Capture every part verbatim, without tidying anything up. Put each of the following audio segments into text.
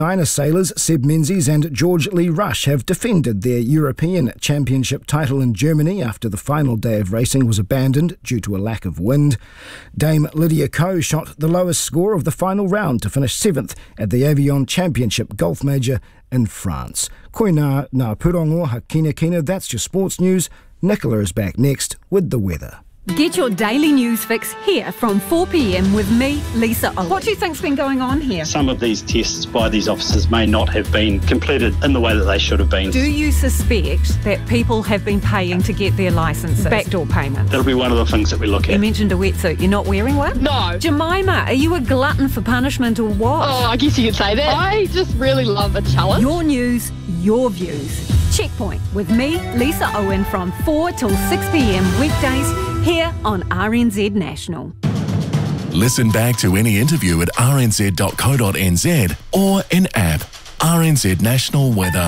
China sailors Seb Menzies and George Lee Rush have defended their European Championship title in Germany after the final day of racing was abandoned due to a lack of wind. Dame Lydia Ko shot the lowest score of the final round to finish seventh at the Avion Championship Golf Major in France. Koina na purongo hakina kina, that's your sports news. Nicola is back next with the weather. Get your daily news fix here from four p m with me, Lisa Owen. What do you think's been going on here? Some of these tests by these officers may not have been completed in the way that they should have been. Do you suspect that people have been paying to get their licences? Backdoor payments? That'll be one of the things that we look at. You mentioned a wetsuit. You're not wearing one? No. Jemima, are you a glutton for punishment or what? Oh, I guess you could say that. I just really love a challenge. Your news, your views. Checkpoint with me, Lisa Owen, from four till six p m weekdays here on R N Z National. Listen back to any interview at r n z dot co dot n z or in app R N Z National Weather.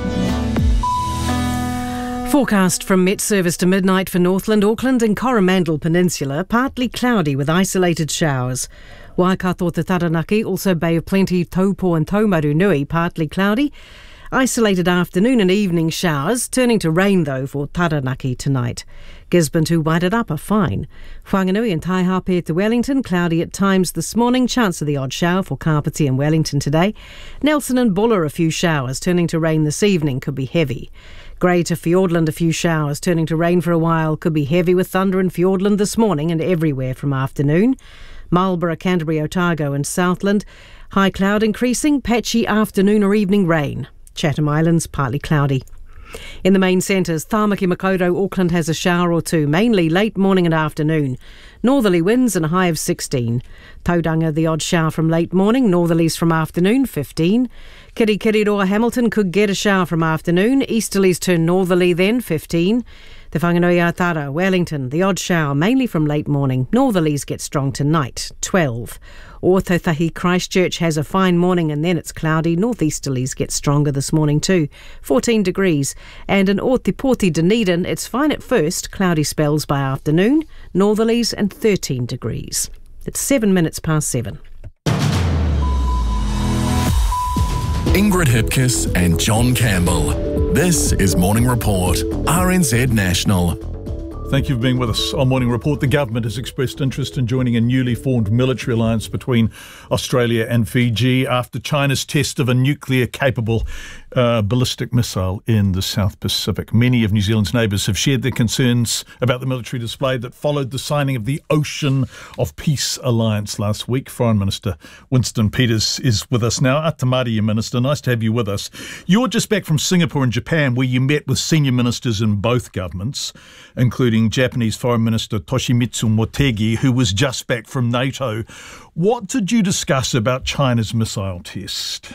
Forecast from Met Service to midnight for Northland, Auckland and Coromandel Peninsula, partly cloudy with isolated showers. Waikato to Taranaki, also Bay of Plenty, Taupo and Taumaru Nui, partly cloudy. Isolated afternoon and evening showers, turning to rain though for Taranaki tonight. Gisborne to Wairarapa, fine. Whanganui and Taihape to Wellington, cloudy at times this morning. Chance of the odd shower for Kapiti and Wellington today. Nelson and Buller, a few showers, turning to rain this evening, could be heavy. Grey to Fiordland, a few showers, turning to rain for a while, could be heavy with thunder in Fiordland this morning and everywhere from afternoon. Marlborough, Canterbury, Otago and Southland, high cloud increasing, patchy afternoon or evening rain. Chatham Islands, partly cloudy. In the main centres, Tāmaki Makaurau, Auckland has a shower or two, mainly late morning and afternoon. Northerly winds and a high of sixteen. Tauranga, the odd shower from late morning, northerlies from afternoon, fifteen. Kirikiriroa, Hamilton could get a shower from afternoon, easterlies turn northerly then, fifteen. Te Whanganui-a-Tara, Wellington, the odd shower, mainly from late morning. Northerlies get strong tonight, twelve. Ōtautahi, Christchurch has a fine morning and then it's cloudy. Northeasterlies get stronger this morning too, fourteen degrees. And in Ōtepoti, Dunedin, it's fine at first, cloudy spells by afternoon. Northerlies and thirteen degrees. It's seven minutes past seven. Ingrid Hipkiss and John Campbell. This is Morning Report, R N Z National. Thank you for being with us on Morning Report. The government has expressed interest in joining a newly formed military alliance between Australia and Fiji after China's test of a nuclear-capable uh, ballistic missile in the South Pacific. Many of New Zealand's neighbours have shared their concerns about the military display that followed the signing of the Ocean of Peace Alliance last week. Foreign Minister Winston Peters is with us now. Atamari, Minister, nice to have you with us. You're just back from Singapore and Japan, where you met with senior ministers in both governments, including Japanese Foreign Minister Toshimitsu Motegi, who was just back from NATO. What did you discuss about China's missile test?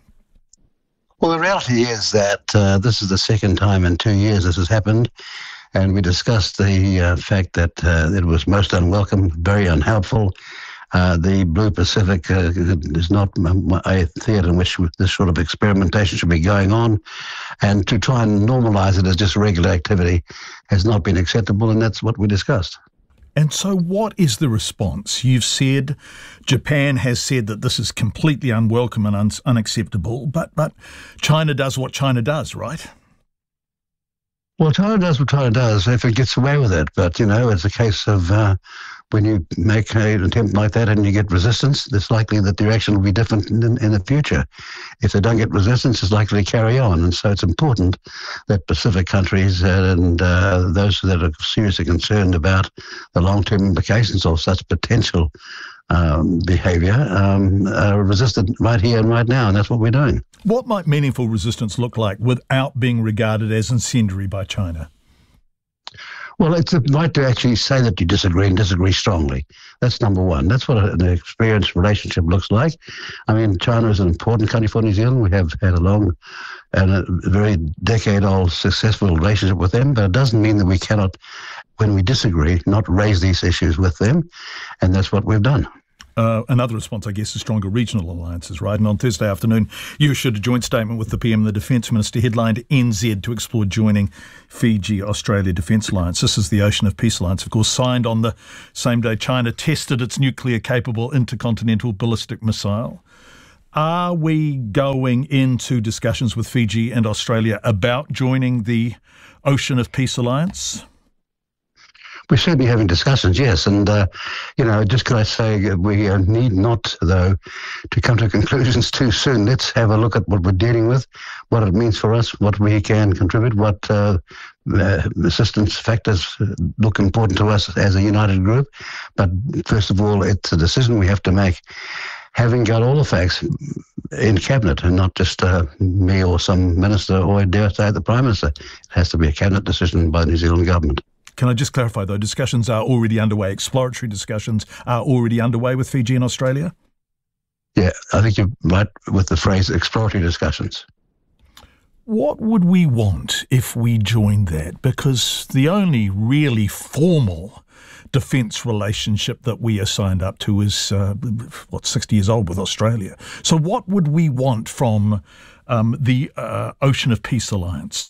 Well, the reality is that uh, this is the second time in two years this has happened, and we discussed the uh, fact that uh, it was most unwelcome, very unhelpful. Uh, the Blue Pacific uh, is not a theatre in which this sort of experimentation should be going on, and to try and normalise it as just regular activity has not been acceptable, and that's what we discussed. And so what is the response? You've said Japan has said that this is completely unwelcome and un- unacceptable, but, but China does what China does, right? Well, China does what China does if it gets away with it, but, you know, it's a case of... Uh, when you make an attempt like that and you get resistance, it's likely that the reaction will be different in, in the future. If they don't get resistance, it's likely to carry on. And so it's important that Pacific countries and uh, those that are seriously concerned about the long-term implications of such potential um, behaviour um, are resisted right here and right now, and that's what we're doing. What might meaningful resistance look like without being regarded as incendiary by China? Well, it's the right to actually say that you disagree and disagree strongly. That's number one. That's what an experienced relationship looks like. I mean, China is an important country for New Zealand. We have had a long and a very decade-old successful relationship with them, but it doesn't mean that we cannot, when we disagree, not raise these issues with them, and that's what we've done. Uh, another response, I guess, is stronger regional alliances, right? And on Thursday afternoon, you issued a joint statement with the P M and the Defence Minister, headlined N Z to explore joining Fiji-Australia Defence Alliance. This is the Ocean of Peace Alliance, of course, signed on the same day China tested its nuclear-capable intercontinental ballistic missile. Are we going into discussions with Fiji and Australia about joining the Ocean of Peace Alliance? We're certainly having discussions, yes. And, uh, you know, just could I say we uh, need not, though, to come to conclusions too soon. Let's have a look at what we're dealing with, what it means for us, what we can contribute, what uh, uh, assistance factors look important to us as a united group. But first of all, it's a decision we have to make, having got all the facts in Cabinet and not just uh, me or some minister or, I dare say, the Prime Minister. It has to be a Cabinet decision by the New Zealand Government. Can I just clarify, though, discussions are already underway, exploratory discussions are already underway with Fiji and Australia? Yeah, I think you're right with the phrase exploratory discussions. What would we want if we joined that? Because the only really formal defence relationship that we are signed up to is, uh, what, sixty years old with Australia. So what would we want from um, the uh, Ocean of Peace Alliance?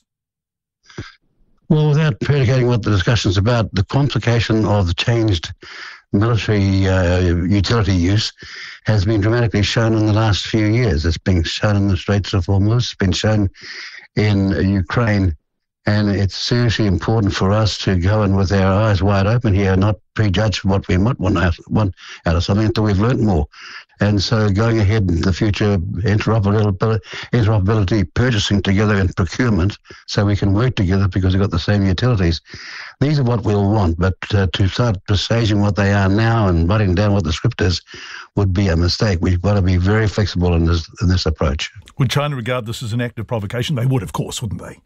Well, without predicating what the discussion's about, the complication of the changed military uh, utility use has been dramatically shown in the last few years. It's been shown in the Straits of Hormuz, it's been shown in Ukraine, and it's seriously important for us to go in with our eyes wide open here, not prejudge what we might want out, want out of something until we've learnt more. And so going ahead in the future, interoperability, interoperability, purchasing together and procurement so we can work together because we've got the same utilities. These are what we'll want, but uh, to start presaging what they are now and writing down what the script is would be a mistake. We've got to be very flexible in this, in this approach. Would China regard this as an act of provocation? They would, of course, wouldn't they?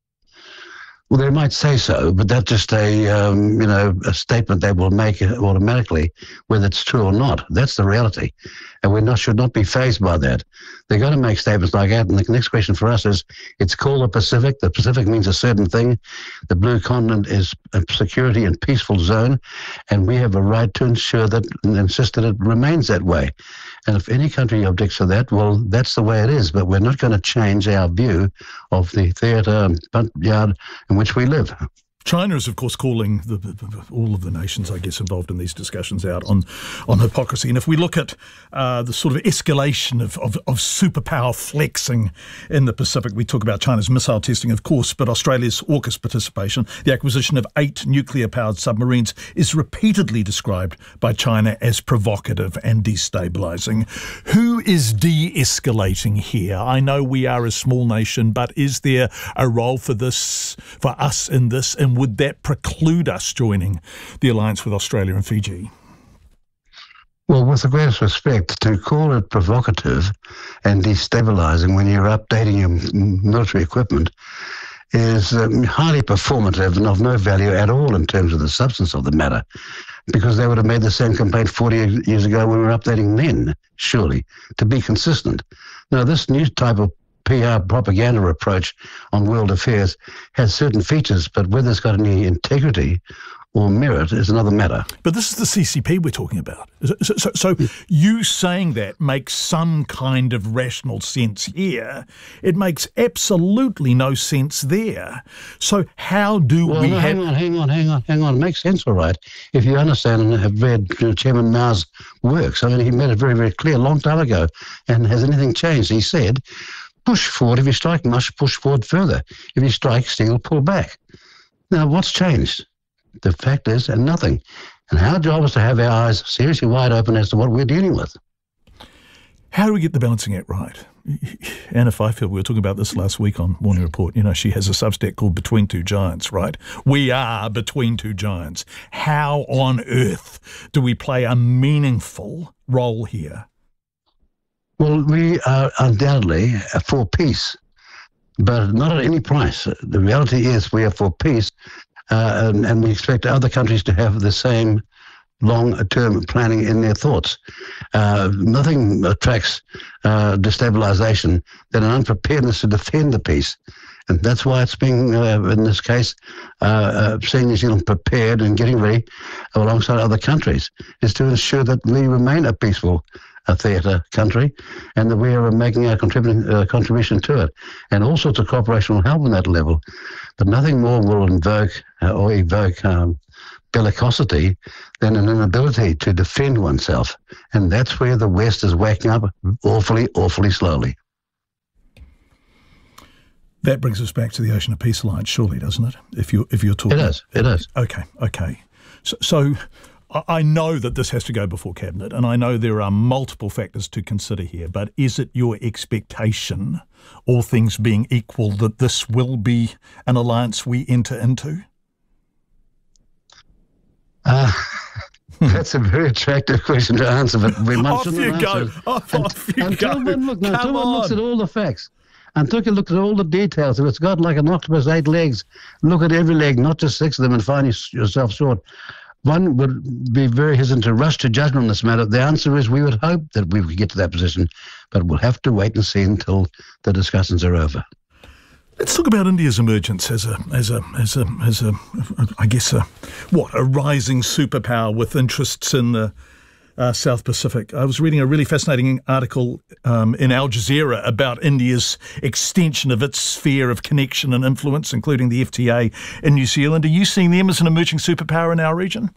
Well, they might say so, but that's just a, um, you know, a statement they will make automatically, whether it's true or not. That's the reality. And we not, should not be fazed by that. They're going to make statements like that. And the next question for us is, it's called the Pacific. The Pacific means a certain thing. The Blue Continent is a security and peaceful zone. And we have a right to ensure that and insist that it remains that way. And if any country objects to that, well, that's the way it is. But we're not going to change our view of the theatre and yard in which we live. China is, of course, calling the, the, all of the nations, I guess, involved in these discussions out on, on hypocrisy. And if we look at uh, the sort of escalation of, of, of superpower flexing in the Pacific, we talk about China's missile testing, of course, but Australia's AUKUS participation, the acquisition of eight nuclear-powered submarines, is repeatedly described by China as provocative and destabilising. Who is de-escalating here? I know we are a small nation, but is there a role for this, for us in this? And would that preclude us joining the alliance with Australia and Fiji? Well, with the greatest respect, to call it provocative and destabilising when you're updating your military equipment is um, highly performative and of no value at all in terms of the substance of the matter, because they would have made the same complaint forty years ago when we were updating then, surely, to be consistent. Now, this new type of P R propaganda approach on world affairs has certain features, but whether it's got any integrity or merit is another matter. But this is the C C P we're talking about. So, so, so you saying that makes some kind of rational sense here. It makes absolutely no sense there. So how do well, we no, have... hang on, hang on, hang on, hang on. It makes sense, all right, if you understand and have read you know, Chairman Mao's works. I mean, he made it very, very clear a long time ago. And has anything changed? He said, push forward. If you strike, must push forward further. If you strike, steel, pull back. Now, what's changed? The fact is, and nothing. And our job is to have our eyes seriously wide open as to what we're dealing with. How do we get the balancing act right? Anna Fifield, we were talking about this last week on Morning Report. You know, she has a Substack called Between Two Giants, right? We are between two giants. How on earth do we play a meaningful role here? Well, we are undoubtedly for peace, but not at any price. The reality is we are for peace, uh, and, and we expect other countries to have the same long-term planning in their thoughts. Uh, nothing attracts uh, destabilization than an unpreparedness to defend the peace. And that's why it's being, uh, in this case, uh, uh, seeing New Zealand prepared and getting ready alongside other countries, is to ensure that we remain a peaceful a theatre country, and that we are making our contributing, uh, contribution to it. And all sorts of cooperation will help on that level. But nothing more will invoke uh, or evoke um, bellicosity than an inability to defend oneself. And that's where the West is waking up awfully, awfully slowly. That brings us back to the Ocean of Peace Alliance, surely, doesn't it? If you're, if you're talking... It is, it is. Okay, okay. So, so I know that this has to go before Cabinet, and I know there are multiple factors to consider here, but is it your expectation, all things being equal, that this will be an alliance we enter into? Uh, that's a very attractive question to answer, but we must Off you go. Answer Off, off you until go. One look, no, Come until one looks on. at all the facts. Until you look at all the details. If it's got like an octopus, eight legs, look at every leg, not just six of them, and find yourself short. One would be very hesitant to rush to judgment on this matter. The answer is we would hope that we would get to that position, but we'll have to wait and see until the discussions are over. Let's talk about India's emergence as a, as a, as a, as a, I guess a, what, a rising superpower with interests in the uh, South Pacific. I was reading a really fascinating article um, in Al Jazeera about India's extension of its sphere of connection and influence, including the F T A in New Zealand. Are you seeing them as an emerging superpower in our region?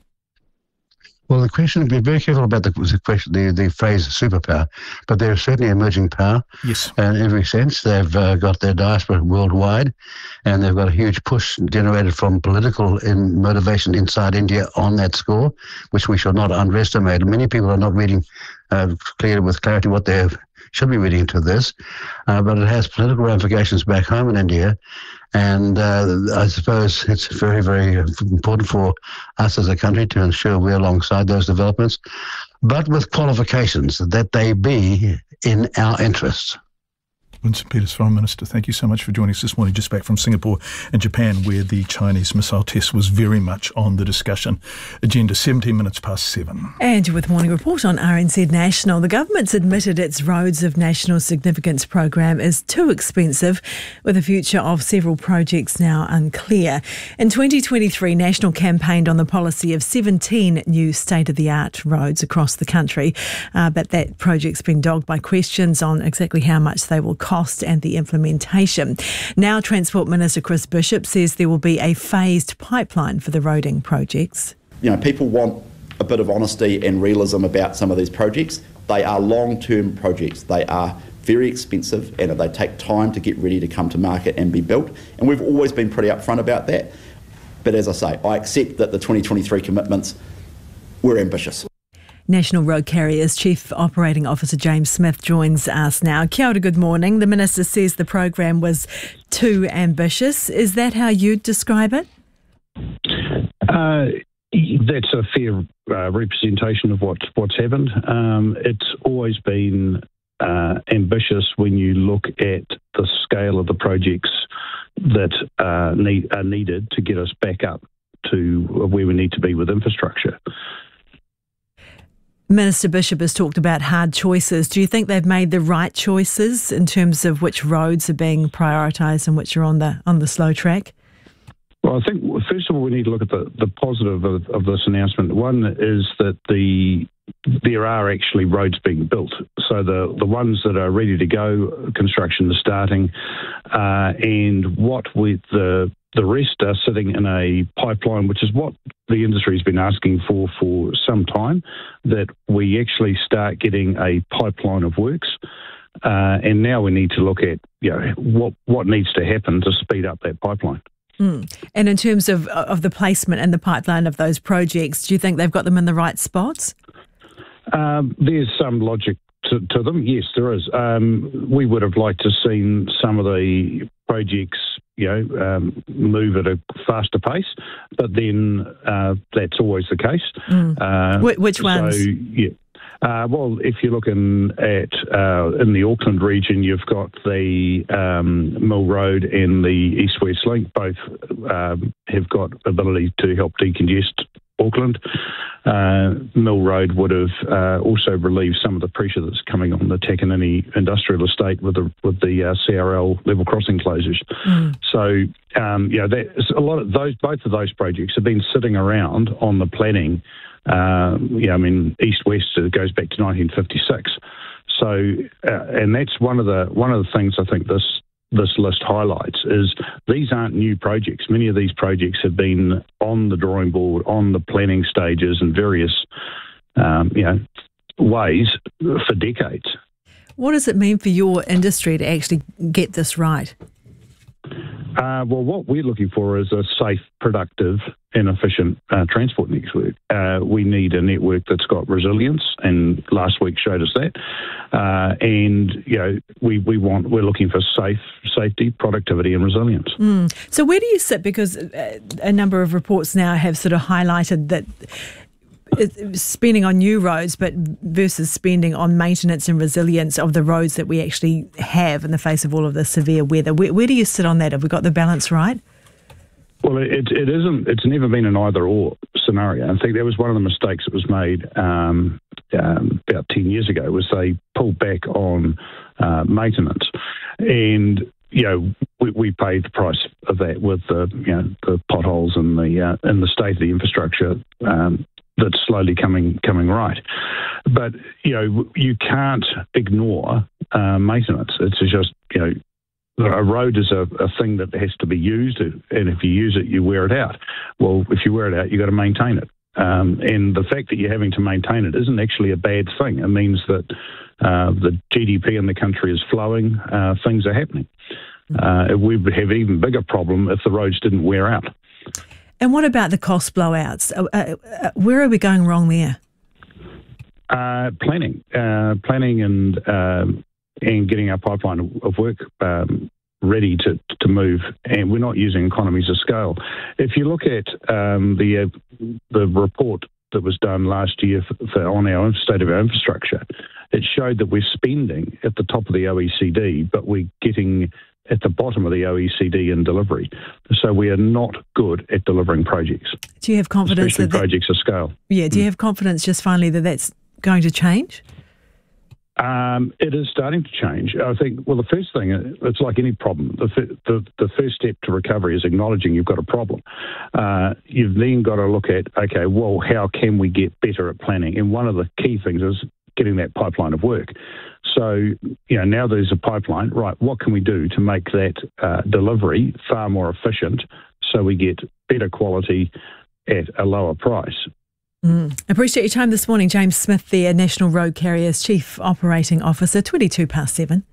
Well, the question, be very careful about the, the question, the, the phrase superpower, but they're certainly emerging power. Yes. In every sense. They've uh, got their diaspora worldwide, and they've got a huge push generated from political in motivation inside India on that score, which we should not underestimate. Many people are not reading uh, clearly with clarity what they should be reading into this, uh, but it has political ramifications back home in India. And uh, I suppose it's very, very important for us as a country to ensure we're alongside those developments, but with qualifications that they be in our interests. Winston Peters, Foreign Minister, thank you so much for joining us this morning, just back from Singapore and Japan, where the Chinese missile test was very much on the discussion agenda. seventeen minutes past seven. And with Morning Report on R N Z National, the government's admitted its Roads of National Significance program is too expensive, with the future of several projects now unclear. In twenty twenty-three, National campaigned on the policy of seventeen new state-of-the-art roads across the country, uh, but that project's been dogged by questions on exactly how much they will cost and the implementation. Now, Transport Minister Chris Bishop says there will be a phased pipeline for the roading projects. You know, people want a bit of honesty and realism about some of these projects. They are long-term projects. They are very expensive and they take time to get ready to come to market and be built. And we've always been pretty upfront about that. But as I say, I accept that the twenty twenty-three commitments were ambitious. National Road Carriers Chief Operating Officer James Smith joins us now. Kia ora, good morning. The Minister says the program was too ambitious. Is that how you'd describe it? Uh, that's a fair uh, representation of what, what's happened. Um, it's always been uh, ambitious when you look at the scale of the projects that uh, need, are needed to get us back up to where we need to be with infrastructure. Minister Bishop has talked about hard choices. Do you think they've made the right choices in terms of which roads are being prioritised and which are on the on the slow track? Well, I think first of all we need to look at the, the positive of, of this announcement. One is that the there are actually roads being built. So the, the ones that are ready to go, construction is starting, uh, and what with the The rest are sitting in a pipeline, which is what the industry has been asking for for some time, that we actually start getting a pipeline of works. Uh, and now we need to look at, you know, what, what needs to happen to speed up that pipeline. Mm. And in terms of, of the placement and the pipeline of those projects, do you think they've got them in the right spots? Um, there's some logic to, to them. Yes, there is. Um, we would have liked to have seen some of the projects, you know, um, move at a faster pace, but then uh, that's always the case. Mm. Uh, Wh- which ones? So, yeah. Uh, well, if you're looking at uh, in the Auckland region, you've got the um, Mill Road and the East-West Link. Both um, have got ability to help decongest Auckland. Uh, Mill Road would have uh, also relieved some of the pressure that's coming on the Takanini industrial estate with the with the uh, C R L level crossing closures. Mm. So, um, you know, there's a lot of those. Both of those projects have been sitting around on the planning. Uh, yeah, I mean, East-West goes back to nineteen fifty-six. So, uh, and that's one of the one of the things I think this this list highlights is these aren't new projects. Many of these projects have been on the drawing board, on the planning stages in various um, you know, ways for decades. What does it mean for your industry to actually get this right? Uh, well, what we're looking for is a safe, productive and efficient uh, transport network. Uh, we need a network that's got resilience, and last week showed us that. Uh, and, you know, we, we want, we're looking for safe, safety, productivity and resilience. Mm. So where do you sit? Because a number of reports now have sort of highlighted that spending on new roads, but versus spending on maintenance and resilience of the roads that we actually have in the face of all of the severe weather. Where, where do you sit on that? Have we got the balance right? Well, it, it isn't. It's never been an either-or scenario. I think that was one of the mistakes that was made um, um, about ten years ago, was they pulled back on uh, maintenance. And, you know, we, we paid the price of that with the, you know, the potholes and the, uh, and the state of the infrastructure um that's slowly coming coming right. But, you know, you can't ignore uh, maintenance. It's just, you know, a road is a, a thing that has to be used, and if you use it, you wear it out. Well, if you wear it out, you've got to maintain it. Um, and the fact that you're having to maintain it isn't actually a bad thing. It means that uh, the G D P in the country is flowing, uh, things are happening. Uh, we would have an even bigger problem if the roads didn't wear out. And what about the cost blowouts? Uh, uh, where are we going wrong there? Uh, planning, uh, planning, and um, and getting our pipeline of work um, ready to to move. And we're not using economies of scale. If you look at um, the uh, the report that was done last year for, for on our state of our infrastructure, it showed that we're spending at the top of the O E C D, but we're getting at the bottom of the O E C D in delivery. So we are not good at delivering projects. Do you have confidence especially that projects of scale? Yeah, do you mm. have confidence just finally that that's going to change? Um, it is starting to change. I think, well, the first thing, it's like any problem. The, the, the first step to recovery is acknowledging you've got a problem. Uh, you've then got to look at, okay, well, how can we get better at planning? And one of the key things is getting that pipeline of work. So, you know, now there's a pipeline, right, what can we do to make that uh, delivery far more efficient so we get better quality at a lower price? Mm. Appreciate your time this morning. James Smith, the National Road Carriers Chief Operating Officer, twenty-two past seven.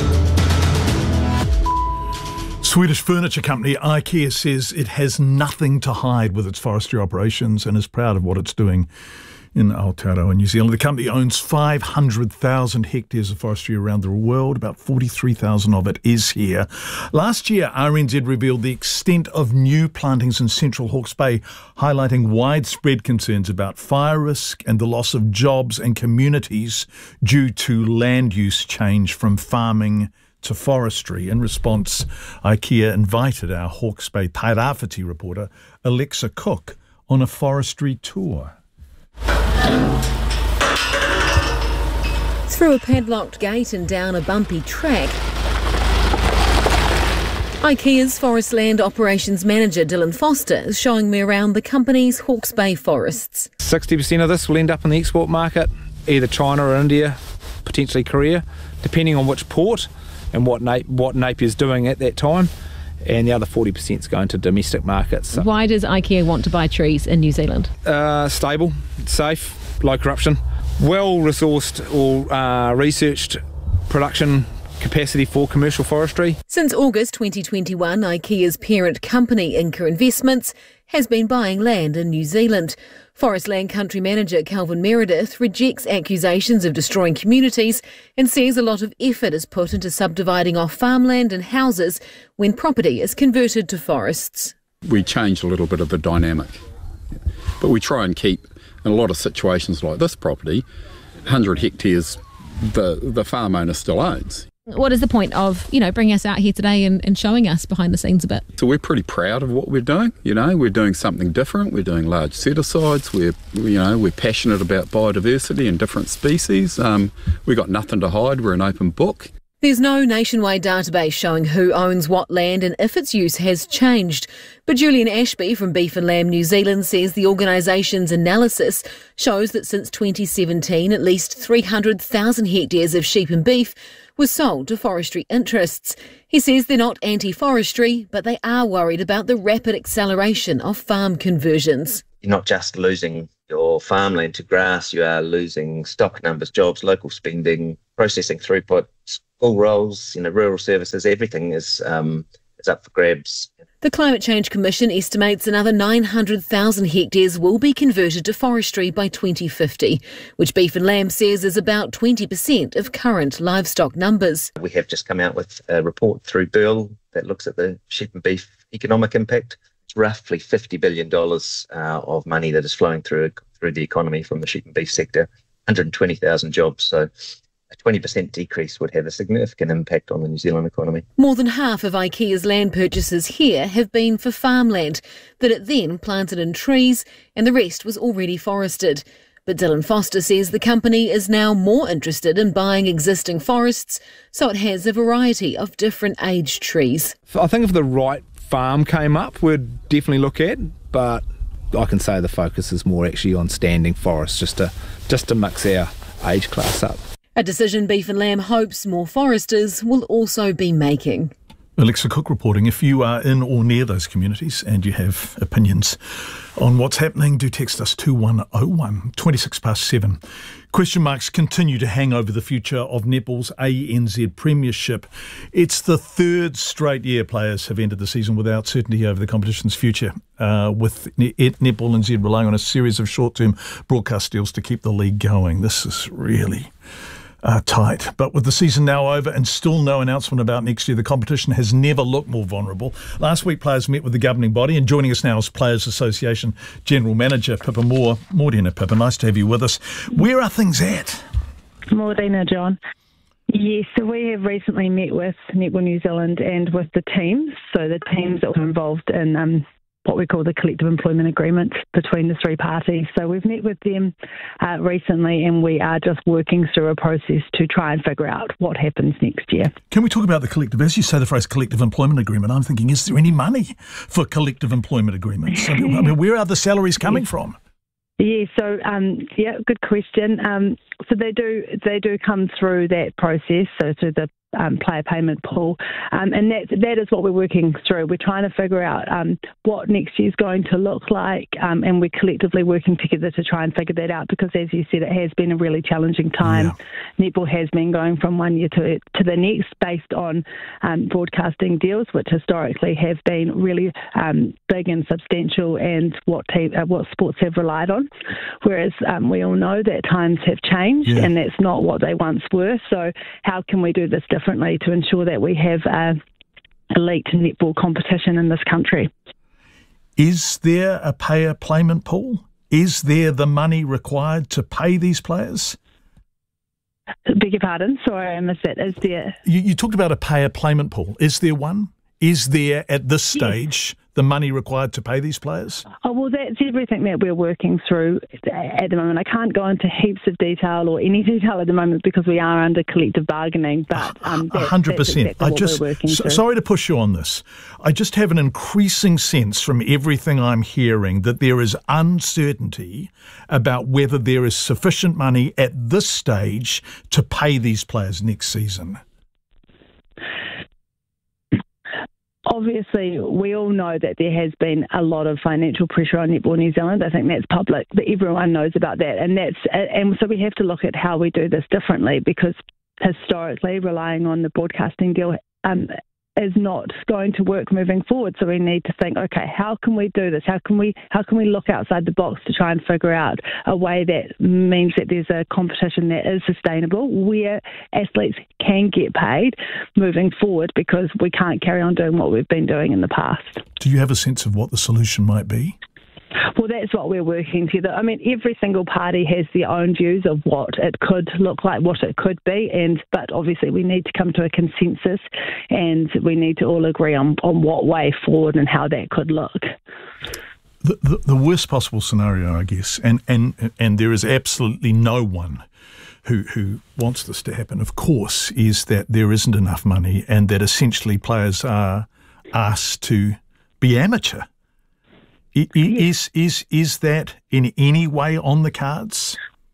Swedish furniture company IKEA says it has nothing to hide with its forestry operations and is proud of what it's doing in Aotearoa, New Zealand. The company owns five hundred thousand hectares of forestry around the world. About forty-three thousand of it is here. Last year, R N Z revealed the extent of new plantings in central Hawke's Bay, highlighting widespread concerns about fire risk and the loss of jobs and communities due to land use change from farming to forestry. In response, IKEA invited our Hawke's Bay Tairawhiti reporter, Alexa Cook, on a forestry tour. Through a padlocked gate and down a bumpy track, IKEA's Forestland Operations Manager Dylan Foster is showing me around the company's Hawke's Bay forests. sixty percent of this will end up in the export market, either China or India, potentially Korea, depending on which port and what, Na- what Napier's doing at that time. And the other forty percent is going to domestic markets. So, why does IKEA want to buy trees in New Zealand? Uh, stable, safe, low corruption, well-resourced or uh, researched production capacity for commercial forestry. Since August twenty twenty-one, IKEA's parent company, Inca Investments, has been buying land in New Zealand. Forestland Country Manager Calvin Meredith rejects accusations of destroying communities and says a lot of effort is put into subdividing off farmland and houses when property is converted to forests. We change a little bit of the dynamic, but we try and keep, in a lot of situations like this property, one hundred hectares the, the farm owner still owns. What is the point of, you know, bringing us out here today and, and showing us behind the scenes a bit? So we're pretty proud of what we're doing. You know, we're doing something different. We're doing large set-asides. We're, you know, we're passionate about biodiversity and different species. Um, we've got nothing to hide. We're an open book. There's no nationwide database showing who owns what land and if its use has changed. But Julian Ashby from Beef and Lamb New Zealand says the organisation's analysis shows that since twenty seventeen, at least three hundred thousand hectares of sheep and beef was sold to forestry interests. He says they're not anti-forestry, but they are worried about the rapid acceleration of farm conversions. You're not just losing your farmland to grass, you are losing stock numbers, jobs, local spending, processing throughput, school roles, you know, rural services, everything is um, is up for grabs. The Climate Change Commission estimates another nine hundred thousand hectares will be converted to forestry by twenty fifty, which Beef and Lamb says is about twenty percent of current livestock numbers. We have just come out with a report through B I R L that looks at the sheep and beef economic impact. It's roughly fifty billion dollars uh, of money that is flowing through through the economy from the sheep and beef sector, one hundred twenty thousand jobs. So a twenty percent decrease would have a significant impact on the New Zealand economy. More than half of IKEA's land purchases here have been for farmland that it then planted in trees, and the rest was already forested. But Dylan Foster says the company is now more interested in buying existing forests, so it has a variety of different aged trees. I think if the right farm came up, we'd definitely look at, but I can say the focus is more actually on standing forests, just to just to mix our age class up. A decision Beef and Lamb hopes more foresters will also be making. Alexa Cook reporting. If you are in or near those communities and you have opinions on what's happening, do text us two one oh one, twenty-six past seven. Question marks continue to hang over the future of netball's A N Z Premiership. It's the third straight year players have entered the season without certainty over the competition's future, uh, with Netball N Z relying on a series of short-term broadcast deals to keep the league going. This is really Uh, tight. But with the season now over and still no announcement about next year, the competition has never looked more vulnerable. Last week, players met with the governing body, and joining us now is Players Association General Manager Pippa Moore. Morena, Pippa, nice to have you with us. Where are things at? Morena, John. Yes, so we have recently met with Netball New Zealand and with the teams. So the teams that were involved in um, what we call the collective employment agreement between the three parties. So we've met with them uh, recently, and we are just working through a process to try and figure out what happens next year. Can we talk about the collective? As you say the phrase collective employment agreement, I'm thinking, is there any money for collective employment agreements? I mean, I mean where are the salaries coming from? Yeah, so um, yeah, good question. Um, so they do they do come through that process, so through the Um, player payment pool, um, and that that is what we're working through. We're trying to figure out um, what next year's going to look like, um, and we're collectively working together to try and figure that out, because as you said, it has been a really challenging time. Yeah. Netball has been going from one year to, to the next based on um, broadcasting deals, which historically have been really um, big and substantial, and what team, uh, what sports have relied on, whereas um, we all know that times have changed, yeah. and that's not what they once were. So how can we do this differently? differently to ensure that we have uh, elite netball competition in this country. Is there a payer payment pool? Is there the money required to pay these players? Beg your pardon? Sorry, I missed that. Is there... You, you talked about a payer payment pool. Is there one? Is there, at this stage, yes. the money required to pay these players? Oh, well, that's everything that we're working through at the moment. I can't go into heaps of detail or any detail at the moment because we are under collective bargaining, but um, that, one hundred percent. That's exactly I what just, we're working so, through. Sorry to push you on this. I just have an increasing sense from everything I'm hearing that there is uncertainty about whether there is sufficient money at this stage to pay these players next season. Obviously, we all know that there has been a lot of financial pressure on Netball New Zealand. I think that's public, but everyone knows about that. And that's and so we have to look at how we do this differently, because historically, relying on the broadcasting deal um, is not going to work moving forward. So we need to think, okay, how can we do this? How can we how can we look outside the box to try and figure out a way that means that there's a competition that is sustainable, where athletes can get paid moving forward, because we can't carry on doing what we've been doing in the past. Do you have a sense of what the solution might be? Well, that's what we're working together. I mean, every single party has their own views of what it could look like, what it could be, and but obviously we need to come to a consensus, and we need to all agree on, on what way forward and how that could look. The, the, the worst possible scenario, I guess, and, and, and there is absolutely no one who who wants this to happen, of course, is that there isn't enough money and that essentially players are asked to be amateur. I, is is is that in any way on the cards?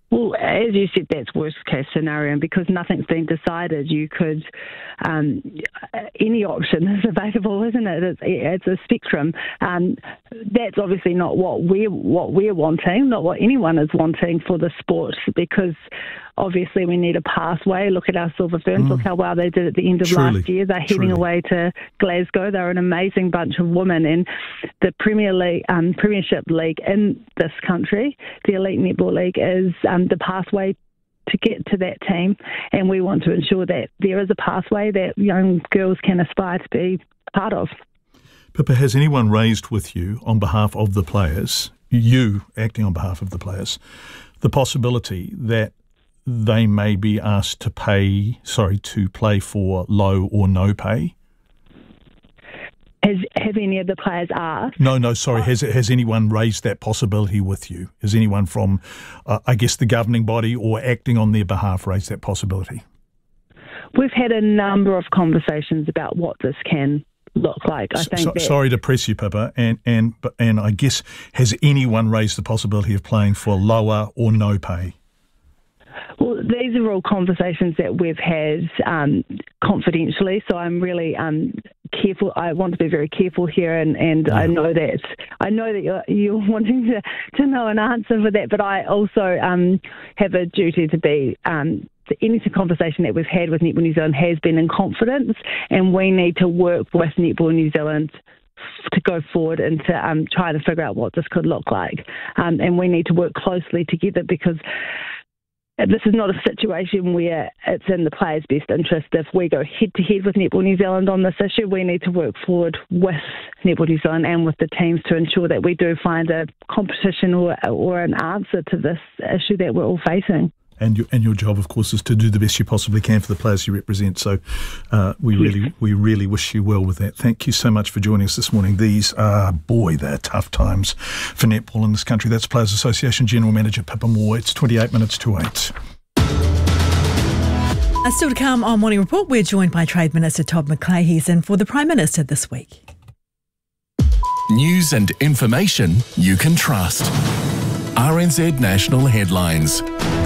Well, as you said, that's worst case scenario, and because nothing's been decided, you could, um, any option is available, isn't it? It's, it's a spectrum. Um, that's obviously not what we're what we're wanting, not what anyone is wanting for the sport, because obviously we need a pathway. Look at our Silver Ferns. Mm. Look how well they did at the end of Truly. last year. They're heading Truly. away to Glasgow. They're an amazing bunch of women, and the Premier League, um, Premiership League in this country, the Elite Netball League, is um, the pathway to get to that team, and we want to ensure that there is a pathway that young girls can aspire to be part of. Pippa, has anyone raised with you on behalf of the players, you acting on behalf of the players, the possibility that they may be asked to pay, sorry, to play for low or no pay? Has, have any of the players asked? No, no, sorry. Has has anyone raised that possibility with you? Has anyone from, uh, I guess, the governing body or acting on their behalf raised that possibility? We've had a number of conversations about what this can look like. I think. So, that sorry to press you, Pippa, and and and I guess, has anyone raised the possibility of playing for lower or no pay? Well, these are all conversations that we've had um, confidentially, so I'm really um, careful. I want to be very careful here, and, and yeah. I know that I know that you're, you're wanting to, to know an answer for that, but I also um, have a duty to be. Um, any conversation that we've had with Netball New Zealand has been in confidence, and we need to work with Netball New Zealand to go forward and to um, try to figure out what this could look like. Um, and we need to work closely together, because this is not a situation where it's in the players' best interest. If we go head-to-head with Netball New Zealand on this issue, we need to work forward with Netball New Zealand and with the teams to ensure that we do find a competition or, or an answer to this issue that we're all facing. And your, and your job, of course, is to do the best you possibly can for the players you represent. So uh, we yes. really we really wish you well with that. Thank you so much for joining us this morning. These are, boy, they're tough times for netball in this country. That's Players Association General Manager Pippa Moore. It's twenty-eight minutes to eight. Uh, still to come on Morning Report, we're joined by Trade Minister Todd McCleahy and for the Prime Minister this week. News and information you can trust. R N Z National Headlines.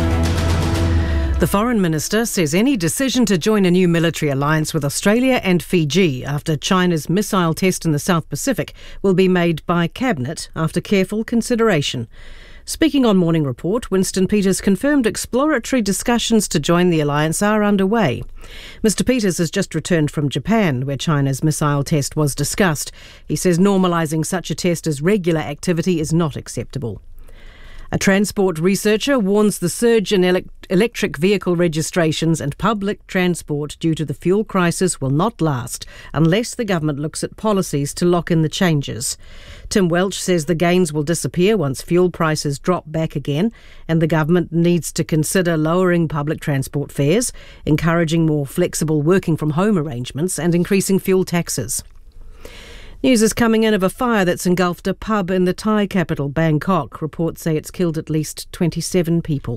The Foreign Minister says any decision to join a new military alliance with Australia and Fiji after China's missile test in the South Pacific will be made by Cabinet after careful consideration. Speaking on Morning Report, Winston Peters confirmed exploratory discussions to join the alliance are underway. Mister Peters has just returned from Japan, where China's missile test was discussed. He says normalising such a test as regular activity is not acceptable. A transport researcher warns the surge in elec- electric vehicle registrations and public transport due to the fuel crisis will not last unless the government looks at policies to lock in the changes. Tim Welch says the gains will disappear once fuel prices drop back again, and the government needs to consider lowering public transport fares, encouraging more flexible working from home arrangements and increasing fuel taxes. News is coming in of a fire that's engulfed a pub in the Thai capital, Bangkok. Reports say it's killed at least twenty-seven people.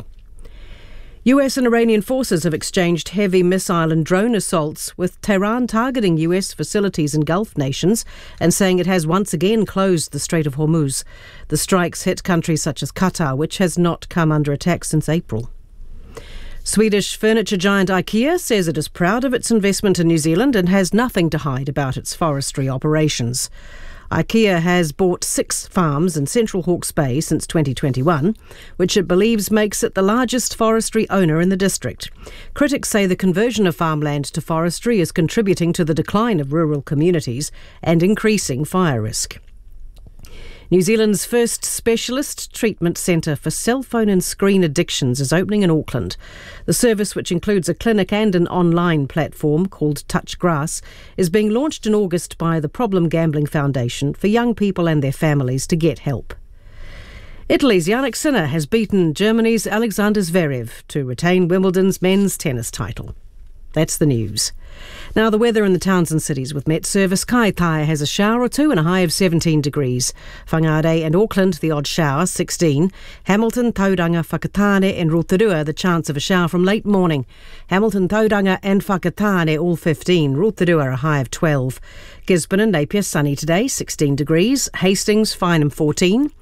U S and Iranian forces have exchanged heavy missile and drone assaults, with Tehran targeting U S facilities in Gulf nations and saying it has once again closed the Strait of Hormuz. The strikes hit countries such as Qatar, which has not come under attack since April. Swedish furniture giant IKEA says it is proud of its investment in New Zealand and has nothing to hide about its forestry operations. IKEA has bought six farms in central Hawke's Bay since twenty twenty-one, which it believes makes it the largest forestry owner in the district. Critics say the conversion of farmland to forestry is contributing to the decline of rural communities and increasing fire risk. New Zealand's first specialist treatment centre for cell phone and screen addictions is opening in Auckland. The service, which includes a clinic and an online platform called Touch Grass, is being launched in August by the Problem Gambling Foundation for young people and their families to get help. Italy's Yannick Sinner has beaten Germany's Alexander Zverev to retain Wimbledon's men's tennis title. That's the news. Now the weather in the towns and cities with Met Service. Kaitaia has a shower or two and a high of seventeen degrees. Whangarei and Auckland, the odd shower, sixteen. Hamilton, Tauranga, Whakatane and Rotorua, the chance of a shower from late morning. Hamilton, Tauranga and Whakatane, all fifteen. Rotorua, a high of twelve. Gisborne and Napier, sunny today, sixteen degrees. Hastings, fine and fourteen.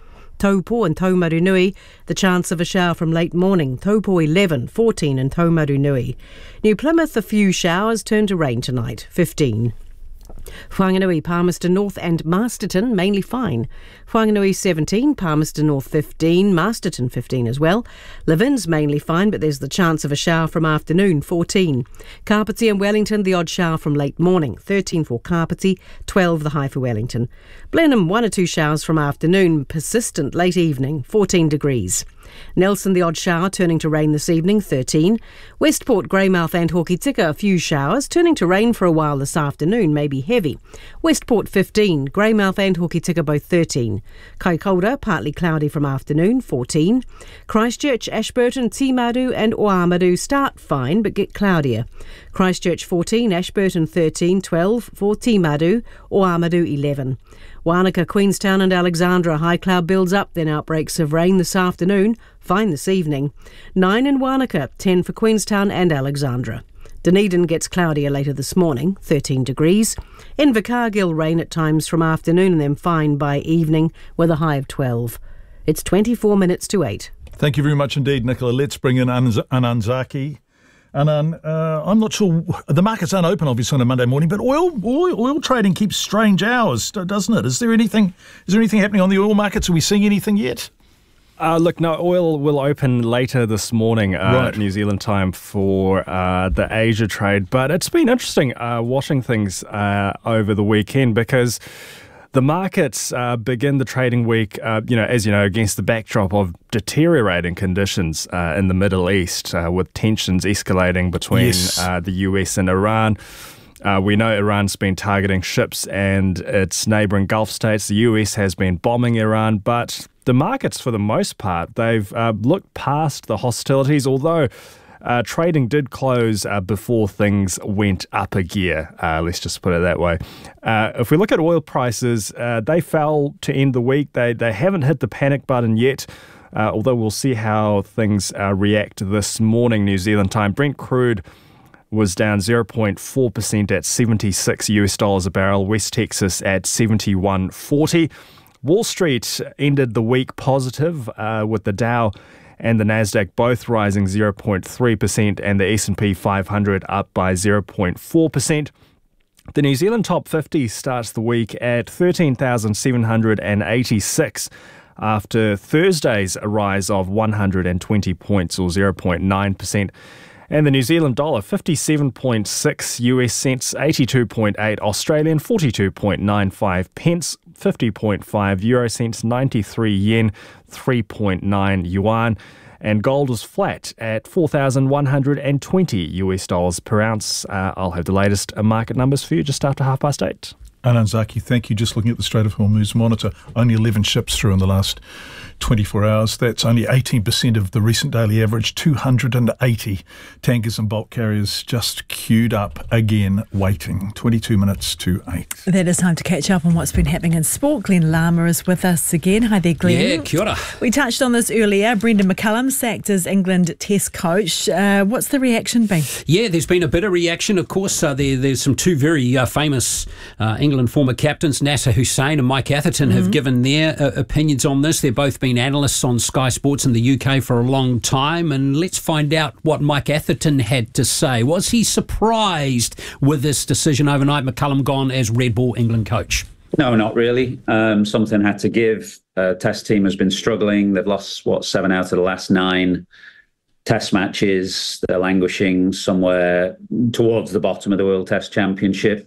Taupo and Taumarunui, the chance of a shower from late morning. Taupo eleven, fourteen in Taumarunui. New Plymouth, a few showers turn to rain tonight, fifteen. Whanganui, Palmerston North and Masterton mainly fine. Whanganui seventeen, Palmerston North fifteen, Masterton fifteen as well. Levin's mainly fine, but there's the chance of a shower from afternoon, fourteen. Carpetty and Wellington, the odd shower from late morning, thirteen for Carpetty, twelve the high for Wellington. Blenheim, one or two showers from afternoon, persistent late evening, fourteen degrees. Nelson, the odd shower, turning to rain this evening, thirteen. Westport, Greymouth and Hokitika, a few showers, turning to rain for a while this afternoon, maybe heavy. Westport, fifteen. Greymouth and Hokitika, both thirteen. Kaikoura, partly cloudy from afternoon, fourteen. Christchurch, Ashburton, Timaru and Oamaru start fine but get cloudier. Christchurch, fourteen. Ashburton, thirteen. twelve for Timaru, Oamaru, eleven. Wanaka, Queenstown and Alexandra, high cloud builds up, then outbreaks of rain this afternoon, fine this evening. nine in Wanaka, ten for Queenstown and Alexandra. Dunedin gets cloudier later this morning, thirteen degrees. Invercargill, rain at times from afternoon and then fine by evening with a high of twelve. It's twenty-four minutes to eight. Thank you very much indeed, Nicola. Let's bring in Anand Zaki. Anand, uh, I'm not sure, the markets aren't open obviously on a Monday morning, but oil, oil oil trading keeps strange hours, doesn't it? Is there anything is there anything happening on the oil markets? Are we seeing anything yet? Uh, look, no, oil will open later this morning, uh, right. New Zealand time for uh, the Asia trade. But it's been interesting uh, watching things uh, over the weekend because the markets uh, begin the trading week, uh, you know, as you know, against the backdrop of deteriorating conditions uh, in the Middle East, uh, with tensions escalating between yes. uh, the U S and Iran. Uh, we know Iran's been targeting ships and its neighbouring Gulf states. The U S has been bombing Iran, but the markets, for the most part, they've uh, looked past the hostilities, although Uh, trading did close uh, before things went up a gear, uh, let's just put it that way. Uh, if we look at oil prices, uh, they fell to end the week. They they haven't hit the panic button yet, uh, although we'll see how things uh, react this morning, New Zealand time. Brent crude was down zero point four percent at seventy-six US dollars a barrel, West Texas at seventy-one forty. Wall Street ended the week positive uh, with the Dow and the Nasdaq both rising zero point three percent and the S and P five hundred up by zero point four percent. The New Zealand Top fifty starts the week at thirteen thousand seven hundred eighty-six after Thursday's rise of one hundred twenty points or zero point nine percent. And the New Zealand dollar, fifty-seven point six U S cents, eighty-two point eight Australian, forty-two point nine five pence, fifty point five euro cents, ninety-three yen, three point nine yuan. And gold was flat at four thousand one hundred twenty U S dollars per ounce. Uh, I'll have the latest market numbers for you just after half past eight. Anand Zaki, thank you. Just looking at the Strait of Hormuz monitor, only eleven ships through in the last twenty-four hours. That's only eighteen percent of the recent daily average. two hundred eighty tankers and bulk carriers just queued up again, waiting. twenty-two minutes to eight. That is time to catch up on what's been happening in sport. Glenn Lama is with us again. Hi there, Glenn. Yeah, kia ora. We touched on this earlier. Brendan McCullum sacked as England Test coach. Uh, what's the reaction been? Yeah, there's been a bit of reaction. Of course, uh, there, there's some two very uh, famous uh, England former captains, Nasser Hussain and Mike Atherton, mm-hmm. have given their uh, opinions on this. They've both been analysts on Sky Sports in the U K for a long time, and let's find out what Mike Atherton had to say. Was he surprised with this decision overnight? McCullum gone as Red Bull England coach? No, not really. Um, something had to give. Uh, test team has been struggling. They've lost, what, seven out of the last nine test matches. They're languishing somewhere towards the bottom of the World Test Championship.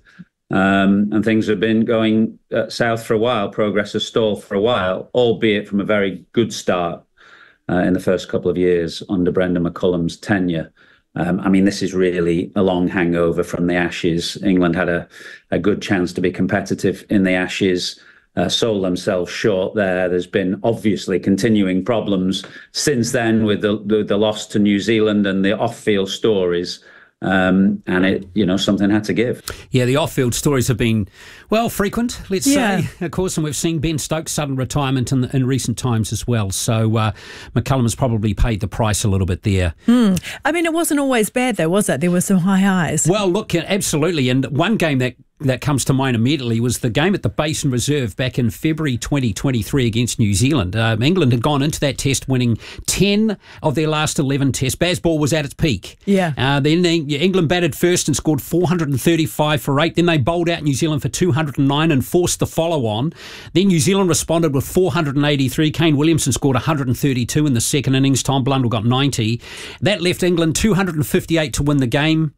Um, and things have been going uh, south for a while. Progress has stalled for a while, albeit from a very good start uh, in the first couple of years under Brendan McCullum's tenure. Um, I mean, this is really a long hangover from the Ashes. England had a, a good chance to be competitive in the Ashes, uh, sold themselves short there. There's been obviously continuing problems since then with the, the, the loss to New Zealand and the off-field stories. Um, and it, you know, something had to give. Yeah, the off-field stories have been, well, frequent, let's yeah. say, of course, and we've seen Ben Stokes' sudden retirement in, in recent times as well. So uh, McCullum has probably paid the price a little bit there. Mm. I mean, it wasn't always bad, though, was it? There were some high highs. Well, look, absolutely. And one game that that comes to mind immediately was the game at the Basin Reserve back in February twenty twenty-three against New Zealand. Um, England had gone into that test winning ten of their last eleven tests. Bazball was at its peak. Yeah. Uh, then they, England batted first and scored four hundred thirty-five for eight. Then they bowled out New Zealand for two hundred nine and forced the follow-on. Then New Zealand responded with four hundred eighty-three. Kane Williamson scored one hundred thirty-two in the second innings. Tom Blundell got ninety. That left England two hundred fifty-eight to win the game,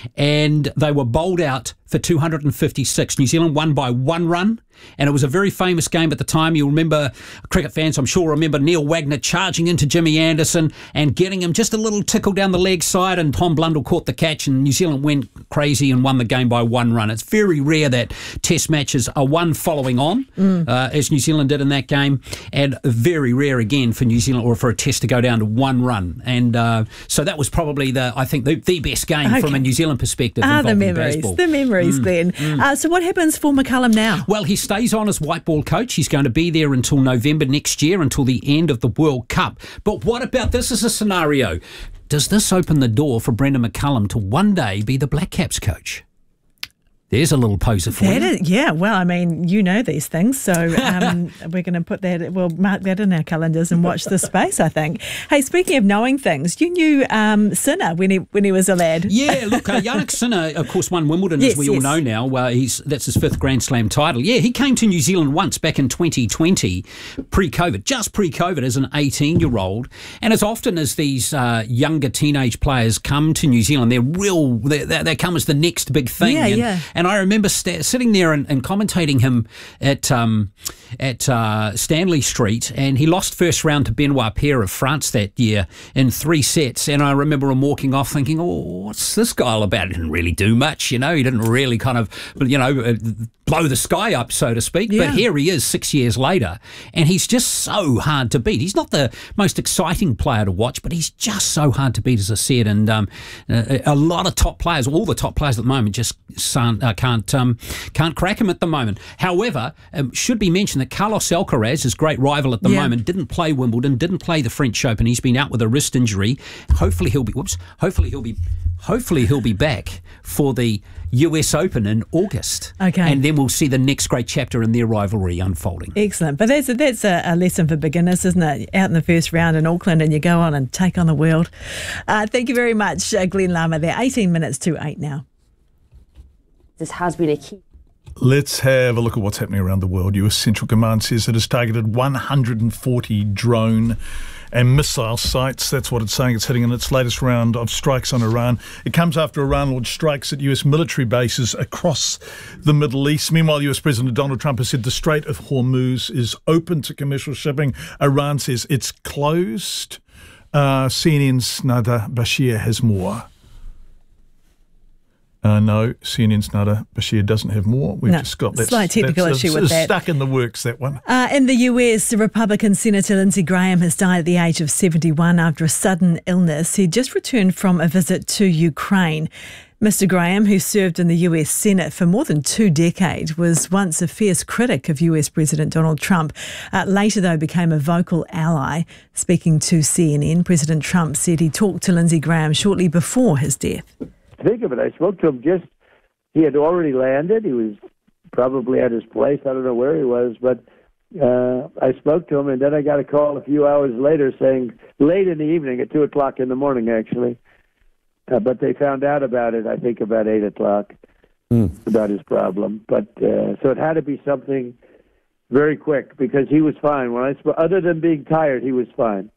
and they were bowled out for two hundred fifty-six. New Zealand won by one run, and it was a very famous game at the time. You'll remember, cricket fans I'm sure remember Neil Wagner charging into Jimmy Anderson and getting him just a little tickle down the leg side, and Tom Blundell caught the catch, and New Zealand went crazy and won the game by one run. It's very rare that test matches are won following on, mm. uh, as New Zealand did in that game, and very rare again for New Zealand or for a test to go down to one run. And uh, so that was probably, the I think, the, the best game okay. from a New Zealand perspective. Ah, the memories, baseball. the memories, mm. Glenn. Mm. Uh, so what happens for McCullum now? Well, he stays on as white ball coach. He's going to be there until November next year, until the end of the World Cup. But what about this as a scenario? Does this open the door for Brendan McCullum to one day be the Black Caps coach? There's a little poser for that you. Is, yeah, well, I mean, you know these things, so um, we're going to put that, we'll mark that in our calendars and watch this space, I think. Hey, speaking of knowing things, you knew um, Sinner when he when he was a lad. Yeah, look, uh, Jannik Sinner, of course, won Wimbledon, yes, as we yes. all know now. Uh, he's That's his fifth Grand Slam title. Yeah, he came to New Zealand once back in twenty twenty, pre-COVID, just pre-COVID, as an eighteen-year-old. And as often as these uh, younger teenage players come to New Zealand, they're real, they they come as the next big thing. Yeah, and, yeah. And I remember st- sitting there and, and commentating him at um, at uh, Stanley Street, and he lost first round to Benoit Paire of France that year in three sets. And I remember him walking off thinking, oh, what's this guy all about? He didn't really do much, you know. He didn't really kind of, you know, blow the sky up, so to speak. Yeah. But here he is six years later, and he's just so hard to beat. He's not the most exciting player to watch, but he's just so hard to beat, as I said. And um, a, a lot of top players, all the top players at the moment, just can't uh, can't um, can't crack him at the moment. However, um, should be mentioned that Carlos Alcaraz, his great rival at the yeah. moment, didn't play Wimbledon, didn't play the French Open. He's been out with a wrist injury. Hopefully he'll be. Whoops. Hopefully he'll be. Hopefully he'll be back for the U S Open in August. Okay. And then we'll see the next great chapter in their rivalry unfolding. Excellent. But that's a, that's a, a lesson for beginners, isn't it? Out in the first round in Auckland, and you go on and take on the world. Uh, thank you very much, uh, Glenn Lama there. eighteen minutes to eight now. This has been a key. Let's have a look at what's happening around the world. U S Central Command says it has targeted one hundred forty drone and missile sites. That's what it's saying. It's heading in its latest round of strikes on Iran. It comes after Iran launched strikes at U S military bases across the Middle East. Meanwhile, U S President Donald Trump has said the Strait of Hormuz is open to commercial shipping. Iran says it's closed. Uh, C N N's Nada Bashir has more. Uh, no, C N N's Nada Bashir doesn't have more. We've no, just got that. Slight technical that's, issue it's, with it's that. Stuck in the works, that one. Uh, in the U S, the Republican Senator Lindsey Graham has died at the age of seventy-one after a sudden illness. He just returned from a visit to Ukraine. Mister Graham, who served in the U S Senate for more than two decades, was once a fierce critic of U S President Donald Trump. Uh, later, though, became a vocal ally. Speaking to C N N, President Trump said he talked to Lindsey Graham shortly before his death. Think of it, I spoke to him just, he had already landed. He was probably at his place. I don't know where he was, but uh, I spoke to him, and then I got a call a few hours later saying, late in the evening, at two o'clock in the morning, actually. Uh, but they found out about it, I think, about eight o'clock, mm. about his problem. But uh, so it had to be something very quick, because he was fine. When I sp- other than being tired, he was fine.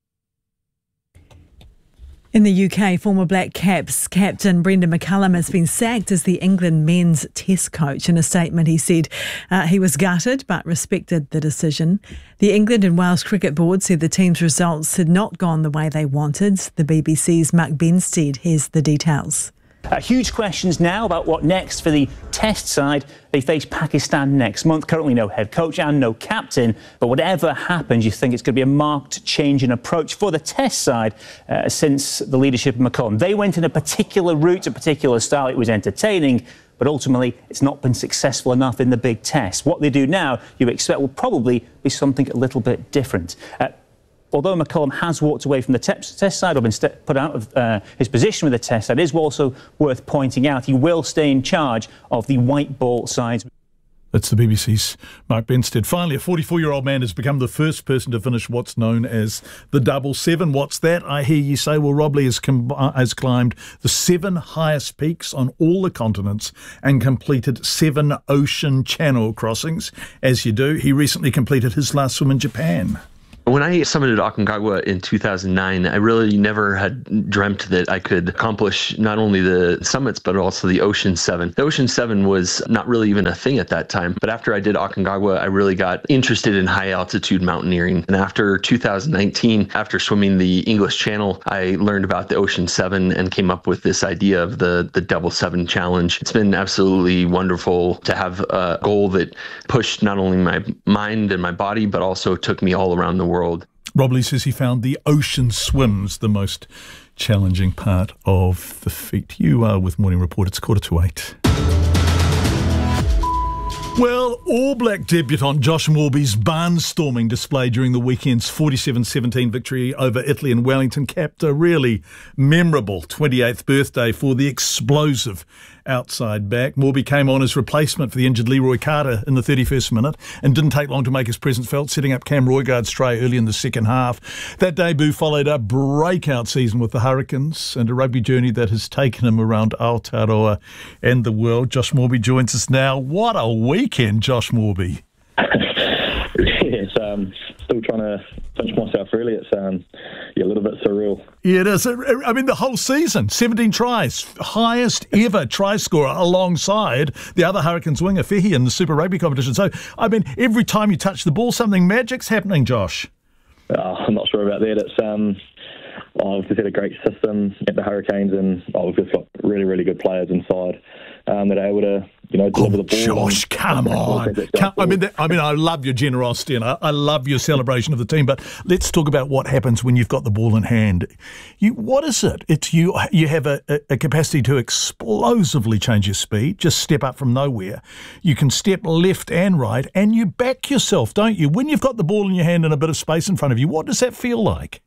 In the U K, former Black Caps captain Brendan McCullum has been sacked as the England men's test coach. In a statement, he said uh, he was gutted but respected the decision. The England and Wales Cricket Board said the team's results had not gone the way they wanted. The B B C's Mark Benstead has the details. Uh, huge questions now about what next for the Test side. They face Pakistan next month. Currently no head coach and no captain. But whatever happens, you think it's going to be a marked change in approach for the Test side uh, since the leadership of McCullum. They went in a particular route, a particular style. It was entertaining, but ultimately it's not been successful enough in the big Test. What they do now, you expect, will probably be something a little bit different. Uh, although McCullum has walked away from the test side or been st- put out of uh, his position with the test side, it is also worth pointing out he will stay in charge of the white ball sides. That's the B B C's Mark Benstead. Finally, a forty-four-year-old man has become the first person to finish what's known as the double seven. What's that? I hear you say. Well, Rob Lee has, com- has climbed the seven highest peaks on all the continents and completed seven ocean channel crossings. As you do, he recently completed his last swim in Japan. When I summited Aconcagua in two thousand nine, I really never had dreamt that I could accomplish not only the summits, but also the Ocean seven. The Ocean seven was not really even a thing at that time. But after I did Aconcagua, I really got interested in high altitude mountaineering. And after two thousand nineteen, after swimming the English Channel, I learned about the Ocean seven and came up with this idea of the, the Double Seven Challenge. It's been absolutely wonderful to have a goal that pushed not only my mind and my body, but also took me all around the world. World. Rob Lee says he found the ocean swims the most challenging part of the feat. You are with Morning Report. It's quarter to eight. Well, All Black debutant Josh Morby's barnstorming display during the weekend's forty-seven seventeen victory over Italy in Wellington capped a really memorable twenty-eighth birthday for the explosive outside back. Morby came on as replacement for the injured Leroy Carter in the thirty-first minute and didn't take long to make his presence felt, setting up Cam Roygaard's try early in the second half. That debut followed a breakout season with the Hurricanes and a rugby journey that has taken him around Aotearoa and the world. Josh Morby joins us now. What a weekend, Josh Morby. It's um, still trying to pinch myself, really. It's um, yeah, a little bit surreal. Yeah, it is. I mean, the whole season, seventeen tries, highest ever try scorer alongside the other Hurricanes winger, Fehi, in the Super Rugby competition. So, I mean, every time you touch the ball, something magic's happening, Josh. Uh, I'm not sure about that. It's um, oh, we've just had a great system at the Hurricanes, and oh, we've just got really, really good players inside um, that are able to, you know, deliver oh, the ball. Josh, come on. Come, I mean, that, I mean, I love your generosity and I, I love your celebration of the team, but let's talk about what happens when you've got the ball in hand. You, what is it? It's you. You have a, a capacity to explosively change your speed, just step up from nowhere. You can step left and right, and you back yourself, don't you? When you've got the ball in your hand and a bit of space in front of you, what does that feel like?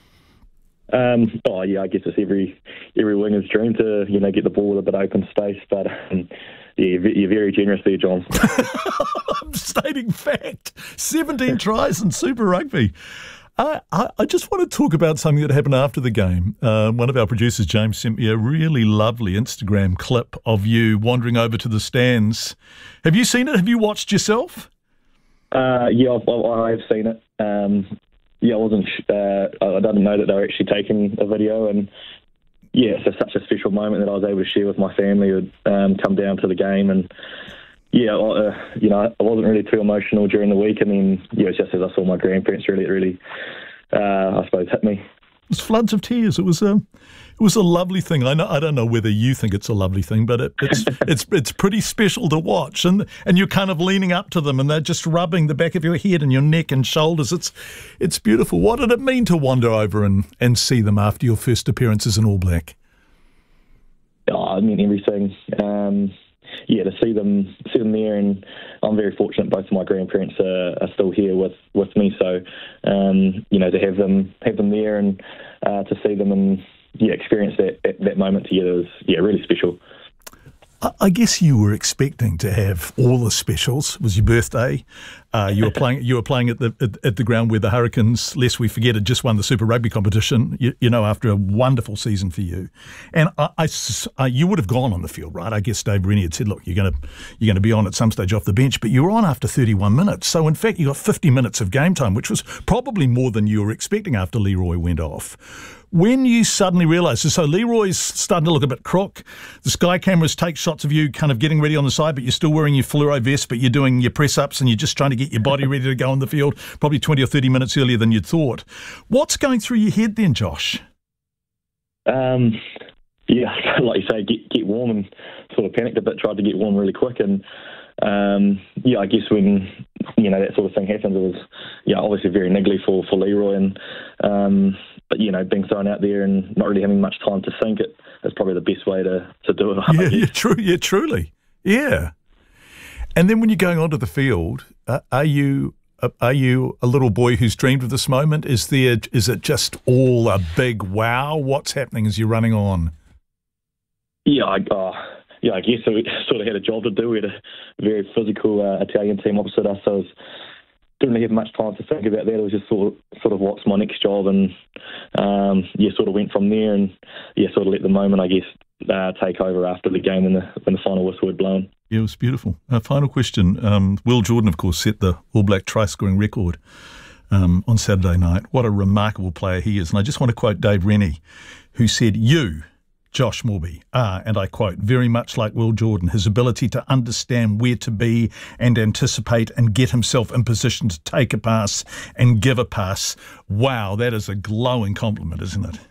Um, oh yeah, I guess it's every every winger's dream to, you know, get the ball with a bit of open space, but um, yeah, you're very generous there, John. I'm stating fact. seventeen tries in Super Rugby. I, I, I just want to talk about something that happened after the game. Uh, one of our producers, James, sent me a really lovely Instagram clip of you wandering over to the stands. Have you seen it? Have you watched yourself? Uh, yeah, I've, I've seen it. Um, yeah, I wasn't. Uh, I didn't know that they were actually taking a video, and yeah, it's such a special moment that I was able to share with my family who'd um, come down to the game, and yeah, uh, you know, I wasn't really too emotional during the week, and then yeah, it's just as I saw my grandparents, really, it really, uh, I suppose, hit me. It was floods of tears. It was a, it was a lovely thing. I know. I don't know whether you think it's a lovely thing, but it, it's it's it's pretty special to watch. And and you're kind of leaning up to them, and they're just rubbing the back of your head and your neck and shoulders. It's it's beautiful. What did it mean to wander over and, and see them after your first appearance as an All Black? Oh, I mean everything. Um, yeah, to see them see them there, and I'm very fortunate. Both of my grandparents are, are still here with, with me, so um, you know, to have them have them there and uh, to see them and yeah, experience that, that that moment together is yeah really special. I guess you were expecting to have all the specials. It was your birthday. Uh, you were playing. You were playing at the at, at the ground where the Hurricanes, lest we forget, had just won the Super Rugby competition. You, you know, after a wonderful season for you, and I, I, I, you would have gone on the field, right? I guess Dave Rennie had said, "Look, you're going to you're going to be on at some stage off the bench," but you were on after thirty-one minutes. So in fact, you got fifty minutes of game time, which was probably more than you were expecting after Leroy went off. When you suddenly realised, so Leroy's starting to look a bit crook, the Sky cameras take shots of you kind of getting ready on the side, but you're still wearing your fluoro vest, but you're doing your press-ups and you're just trying to get your body ready to go on the field, probably twenty or thirty minutes earlier than you'd thought. What's going through your head then, Josh? Um, yeah, like you say, get, get warm, and sort of panicked a bit, tried to get warm really quick, and um, yeah, I guess when, you know, that sort of thing happens, it was, yeah, obviously very niggly for, for Leroy, and um, but, you know, being thrown out there and not really having much time to think, it is probably the best way to, to do it. Yeah, yeah, true, yeah, truly. Yeah. And then when you're going onto the field, uh, are you are you a little boy who's dreamed of this moment? Is there? Is it just all a big wow? What's happening as you're running on? Yeah, I, uh, yeah, I guess we sort of had a job to do. We had a very physical uh, Italian team opposite us, so I was, didn't really have much time to think about that. It was just sort of, sort of what's my next job, and um, yeah, sort of went from there, and yeah, sort of let the moment, I guess, uh, take over after the game when the when the final whistle had blown. Yeah, it was beautiful. Uh, final question. Um, Will Jordan, of course, set the All Black try-scoring record um, on Saturday night. What a remarkable player he is. And I just want to quote Dave Rennie, who said, "You, Josh Moorby, are," and I quote, "very much like Will Jordan. His ability to understand where to be and anticipate and get himself in position to take a pass and give a pass." Wow, that is a glowing compliment, isn't it?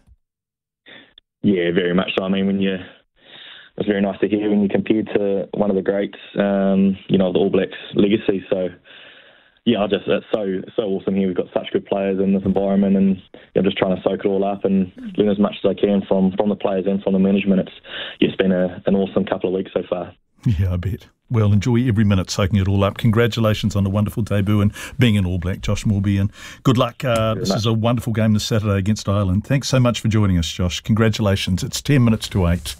Yeah, very much so. I mean, when you, it's very nice to hear when you're compared to one of the greats, um, you know, the All Blacks legacy. So, yeah, I just it's so so awesome here. We've got such good players in this environment, and I'm just trying to soak it all up and learn as much as I can from, from the players and from the management. It's yeah, it's been a, an awesome couple of weeks so far. Yeah, I bet. Well, enjoy every minute soaking it all up. Congratulations on a wonderful debut and being an All Black, Josh Moorby, and good luck. Uh, this much. is a wonderful game this Saturday against Ireland. Thanks so much for joining us, Josh. Congratulations. It's ten minutes to eight.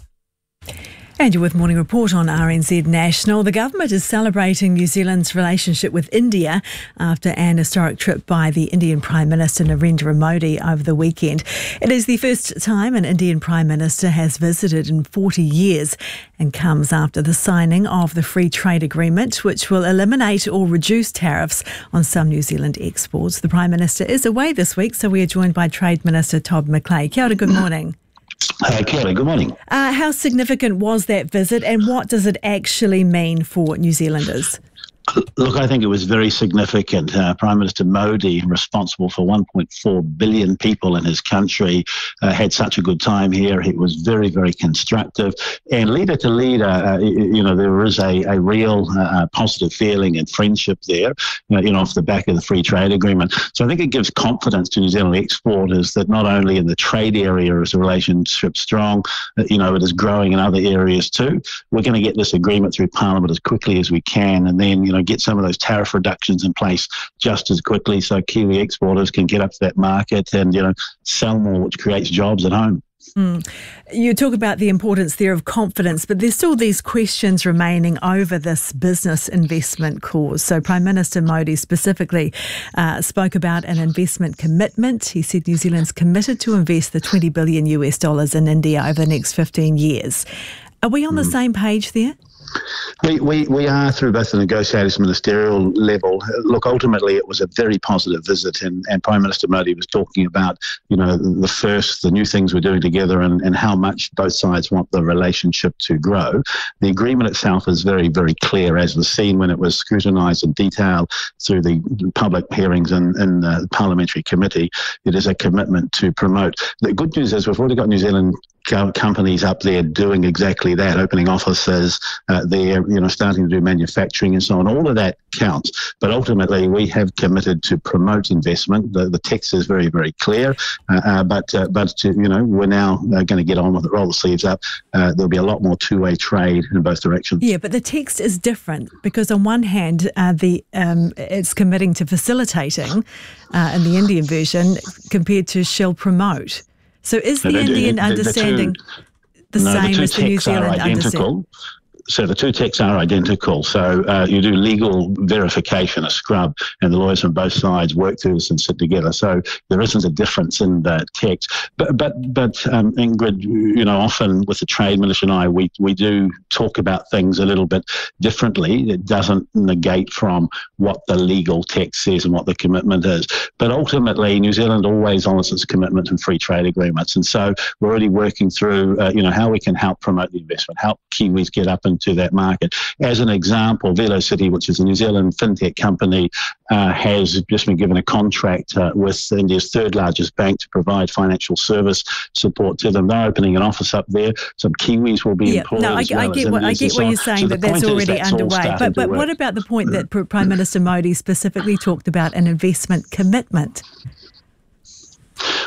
And you're with Morning Report on R N Z National. The government is celebrating New Zealand's relationship with India after an historic trip by the Indian Prime Minister Narendra Modi over the weekend. It is the first time an Indian Prime Minister has visited in forty years and comes after the signing of the Free Trade Agreement, which will eliminate or reduce tariffs on some New Zealand exports. The Prime Minister is away this week, so we are joined by Trade Minister Todd McClay. Kia ora, good morning. Uh, Kia ora, good morning. Uh, how significant was that visit, and what does it actually mean for New Zealanders? Look, I think it was very significant. Uh, Prime Minister Modi, responsible for one point four billion people in his country, uh, had such a good time here. It was very, very constructive. And leader to leader, uh, you know, there is a, a real uh, positive feeling and friendship there, uh, you know, off the back of the Free Trade Agreement. So I think it gives confidence to New Zealand exporters that not only in the trade area is the relationship strong, uh, you know, it is growing in other areas too. We're going to get this agreement through Parliament as quickly as we can, and then, you know, get some of those tariff reductions in place just as quickly so Kiwi exporters can get up to that market and, you know, sell more, which creates jobs at home. Mm. You talk about the importance there of confidence, but there's still these questions remaining over this business investment clause. So Prime Minister Modi specifically uh, spoke about an investment commitment. He said New Zealand's committed to invest the twenty billion U S dollars in India over the next fifteen years. Are we on mm. the same page there? We, we we are through both the negotiators ministerial level. Look, ultimately it was a very positive visit, and, and Prime Minister Modi was talking about, you know, the first, the new things we're doing together and, and how much both sides want the relationship to grow. The agreement itself is very, very clear, as was seen when it was scrutinised in detail through the public hearings in, in the parliamentary committee. It is a commitment to promote. The good news is we've already got New Zealand companies up there doing exactly that, opening offices, uh, they're, you know, starting to do manufacturing and so on. All of that counts. But ultimately, we have committed to promote investment. The, the text is very, very clear. Uh, uh, but, uh, but to, you know, we're now uh, going to get on with it, roll the sleeves up. Uh, there'll be a lot more two-way trade in both directions. Yeah, but the text is different because on one hand, uh, the um, it's committing to facilitating uh, in the Indian version compared to shall promote. So is the no, Indian the, understanding the, the, the no, same the as the New Zealand understanding? So the two texts are identical. So uh, you do legal verification, a scrub, and the lawyers from both sides work through this and sit together. So there isn't a difference in the text. But but but um, Ingrid, you know, often with the Trade Minister and I, we we do talk about things a little bit differently. It doesn't negate from what the legal text says and what the commitment is. But ultimately, New Zealand always honours its commitment in free trade agreements, and so we're already working through, uh, you know, how we can help promote the investment, help Kiwis get up and to that market. As an example, Velocity, which is a New Zealand fintech company, uh, has just been given a contract uh, with India's third largest bank to provide financial service support to them. They're opening an office up there. Some Kiwis will be yeah, employed. No, I, well I get what I get what you're saying, so that that's already that's underway. But but what about the point that Prime Minister Modi specifically talked about an investment commitment?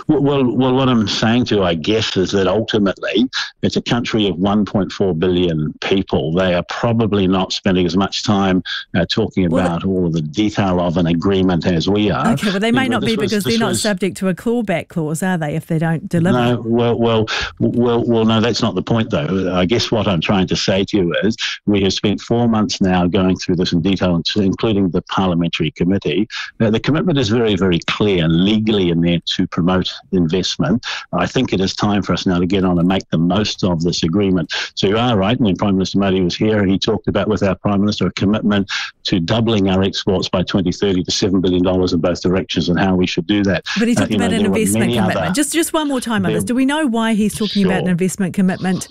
Well, well, what I'm saying to you, I guess, is that ultimately it's a country of one point four billion people. They are probably not spending as much time uh, talking Well, about all of the detail of an agreement as we are. Okay, well, they may You know, not be this was- because they're this not was- subject to a clawback clause, are they, if they don't deliver? No, well, well, well, well, no, that's not the point, though. I guess what I'm trying to say to you is we have spent four months now going through this in detail, including the parliamentary committee. Uh, the commitment is very, very clear and legally in there to promote investment. I think it is time for us now to get on and make the most of this agreement. So you are right. When Prime Minister Modi was here, he talked about, with our Prime Minister, a commitment to doubling our exports by twenty thirty to seven billion dollars in both directions and how we should do that. But he Uh, talked you know, about an there were investment many commitment. other- Just just one more time on there- this. Do we know why he's talking about an Sure. investment commitment?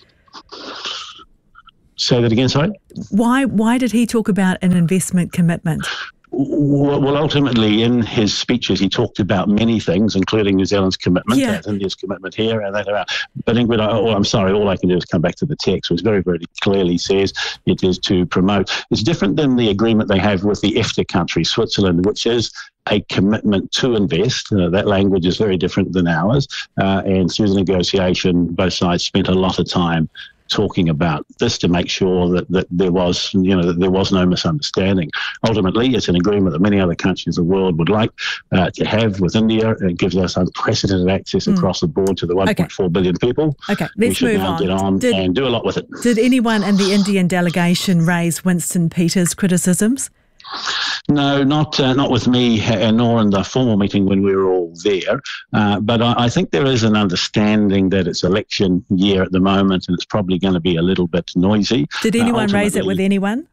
Say that again, sorry? Why why did he talk about an investment commitment? Well, well, ultimately, in his speeches, he talked about many things, including New Zealand's commitment, Yeah. uh, India's commitment here, and that. About. But Ingrid, I, oh, I'm sorry, all I can do is come back to the text, which very, very clearly says it is to promote. It's different than the agreement they have with the EFTA country, Switzerland, which is a commitment to invest. Uh, that language is very different than ours. Uh, and through the negotiation, both sides spent a lot of time talking about this to make sure that, that there was, you know, that there was no misunderstanding. Ultimately, it's an agreement that many other countries of the world would like uh, to have with India. It gives us unprecedented access Mm. across the board to the one point four billion people. Okay, we let's should move now on. get on Did- and do a lot with it. Did anyone in the Indian delegation raise Winston Peters' criticisms? No, not uh, not with me, uh, nor in the formal meeting when we were all there. Uh, but I, I think there is an understanding that it's election year at the moment, and it's probably going to be a little bit noisy. Did Uh, anyone raise it ultimately- with anyone?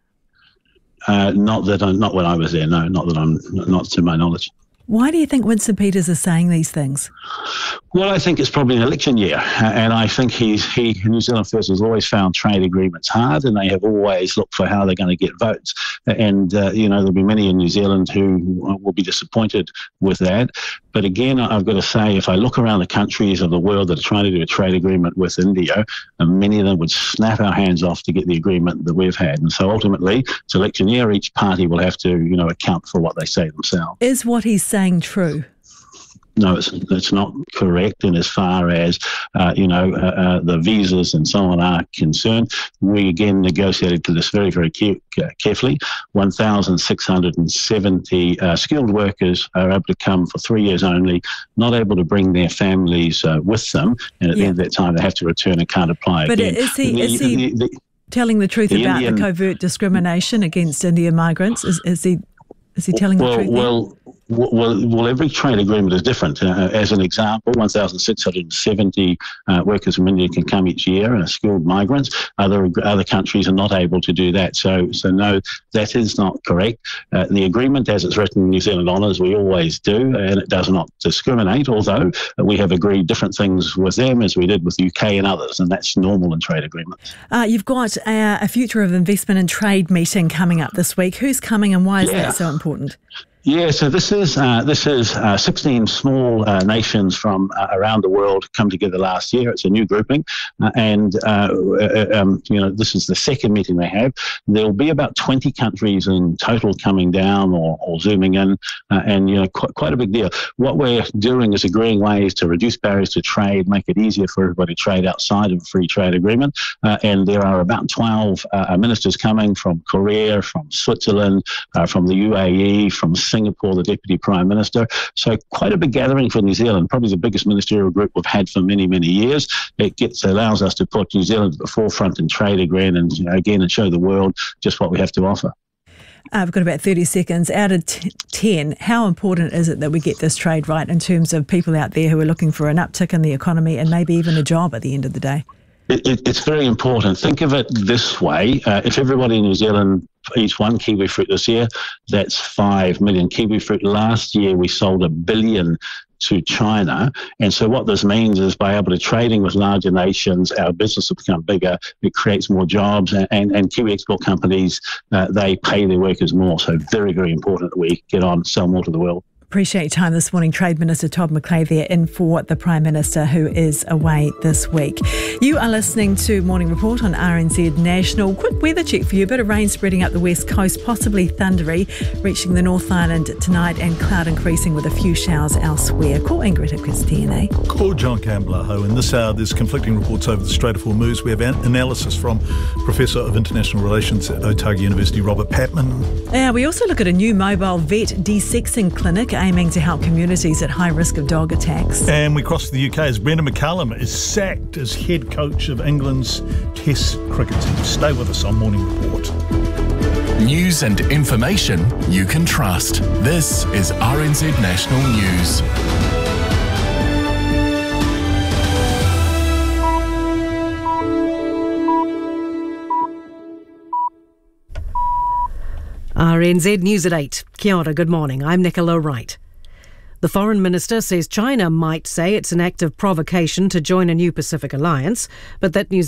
Uh, not that I, not when I was there. No, not that I'm not to my knowledge. Why do you think Winston Peters is saying these things? Well, I think it's probably an election year, uh, and I think he's he New Zealand First has always found trade agreements hard, and they have always looked for how they're going to get votes. And uh, you know, there'll be many in New Zealand who will be disappointed with that. But again, I've got to say, if I look around the countries of the world that are trying to do a trade agreement with India, and many of them would snap our hands off to get the agreement that we've had. And so ultimately, it's election year. Each party will have to, you know, account for what they say themselves. Is what he's saying true? No, it's, it's not correct. And as far as, uh, you know, uh, uh, the visas and so on are concerned, we again negotiated to this very, very care- uh, carefully. one thousand six hundred seventy uh, skilled workers are able to come for three years only, not able to bring their families uh, with them. And at Yeah. the end of that time, they have to return and can't apply But again. is he- The- is he- the- the- Telling the truth The about Indian- the covert discrimination against Indian migrants? Is, is he is he telling well, the truth? there? Well, well, well, every trade agreement is different. Uh, as an example, one thousand six hundred seventy uh, workers from India can come each year, and are skilled migrants. Other other countries are not able to do that. So, so no, that is not correct. Uh, the agreement, as it's written, New Zealand honours, we always do, and it does not discriminate. Although uh, we have agreed different things with them, as we did with the U K and others, and that's normal in trade agreements. Uh, you've got a, a Future of Investment and Trade meeting coming up this week. Who's coming and why is Yeah. that so important? Yeah, so this is uh, this is uh, sixteen small uh, nations from uh, around the world come together last year. It's a new grouping, uh, and uh, uh, um, you know this is the second meeting they have. There will be about twenty countries in total coming down or, or zooming in, uh, and you know quite, quite a big deal. What we're doing is agreeing ways to reduce barriers to trade, make it easier for everybody to trade outside of a free trade agreement. Uh, and there are about twelve uh, ministers coming from Korea, from Switzerland, uh, from the U A E, from Singapore, the Deputy Prime Minister. So quite a big gathering for New Zealand, probably the biggest ministerial group we've had for many, many years. It gets allows us to put New Zealand at the forefront in trade again and, you know, again, and show the world just what we have to offer. Uh, we've got about thirty seconds. Out of t- ten, how important is it that we get this trade right in terms of people out there who are looking for an uptick in the economy and maybe even a job at the end of the day? It, it, it's very important. Think of it this way. Uh, if everybody in New Zealand eats one kiwi fruit this year, that's five million kiwi fruit. Last year, we sold a billion to China. And so what this means is by able to trading with larger nations, our business will become bigger. It creates more jobs, and, and, and Kiwi export companies, uh, they pay their workers more. So very, very important that we get on, sell more to the world. Appreciate your time this morning. Trade Minister Todd McClay there in for the Prime Minister, who is away this week. You are listening to Morning Report on R N Z National. Quick weather check for you. A bit of rain spreading up the west coast, possibly thundery, reaching the North Island tonight, and cloud increasing with a few showers elsewhere. Call Ingrid at Quiz D N A. Call John Campbell. Ho. In this hour, there's conflicting reports over the Strait of Hormuz. We have an analysis from Professor of International Relations at Otago University, Robert Patman. Yeah, we also look at a new mobile vet de-sexing clinic aiming to help communities at high risk of dog attacks. And we cross to the U K as Brendan McCullum is sacked as head coach of England's Test cricket team. Stay with us on Morning Report. News and information you can trust. This is R N Z National News. R N Z News at eight. Kia ora, good morning. I'm Nicola Wright. The Foreign Minister says China might say it's an act of provocation to join a new Pacific alliance, but that New Zealand